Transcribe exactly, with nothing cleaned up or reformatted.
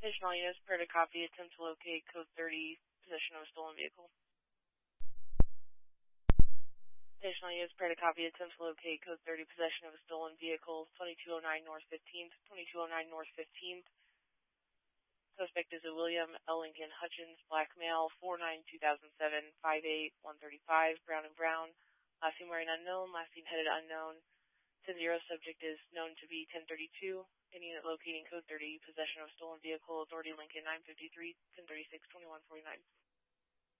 Additional units, per to copy, attempt to locate code thirty, possession of a stolen vehicle. Additional units, per to copy, attempt to locate code thirty, possession of a stolen vehicle, twenty-two oh nine North fifteenth, twenty-two oh nine North fifteenth. Suspect is a William L. Lincoln Hutchins, black male, four nine two thousand seven, five eight, one thirty-five, brown and brown. Last name wearing unknown, last name headed unknown. ten zero, subject is known to be ten thirty-two. Any unit locating code thirty, possession of stolen vehicle, authority Lincoln nine fifty-three, ten thirty-six, twenty-one forty-nine.